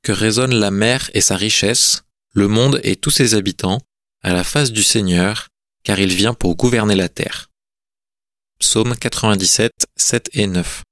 que résonne la mer et sa richesse, le monde et tous ses habitants, à la face du Seigneur, car il vient pour gouverner la terre. Psaume 97, 7 et 9.